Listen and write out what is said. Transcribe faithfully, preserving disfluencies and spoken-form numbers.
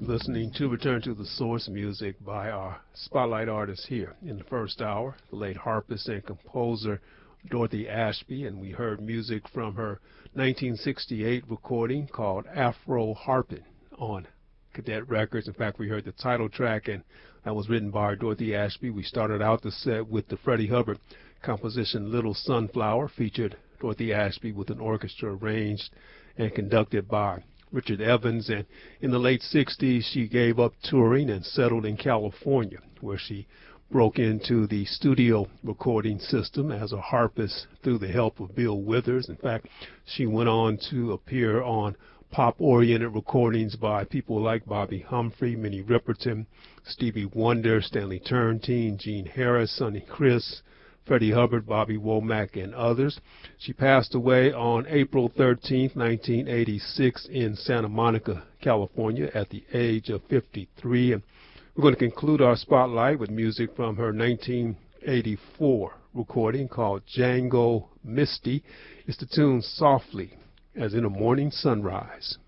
Listening to Return to the Source music by our spotlight artist here in the first hour, the late harpist and composer Dorothy Ashby, and we heard music from her nineteen sixty-eight recording called Afro Harpin' on Cadet Records. In fact, we heard the title track, and that was written by Dorothy Ashby. We started out the set with the Freddie Hubbard composition Little Sunflower, featured Dorothy Ashby with an orchestra arranged and conducted by Richard Evans, and in the late sixties she gave up touring and settled in California, where she broke into the studio recording system as a harpist through the help of Bill Withers. In fact, she went on to appear on pop-oriented recordings by people like Bobby Humphrey, Minnie Riperton, Stevie Wonder, Stanley Turrentine, Gene Harris, Sonny Criss, Freddie Hubbard, Bobby Womack, and others. She passed away on April thirteenth, nineteen eighty-six in Santa Monica, California at the age of fifty-three. And we're going to conclude our spotlight with music from her nineteen eighty-four recording called Django Misty. It's the tune Softly as in a Morning Sunrise.